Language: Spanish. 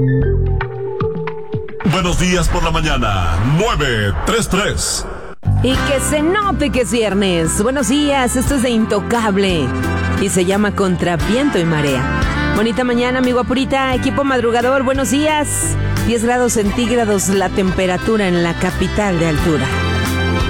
Buenos días por la mañana, 933. Y que se note que es viernes. Buenos días, esto es de Intocable y se llama Contra Viento y Marea. Bonita mañana, amigo Apurita, equipo madrugador, buenos días. 10 grados centígrados la temperatura en la capital de altura.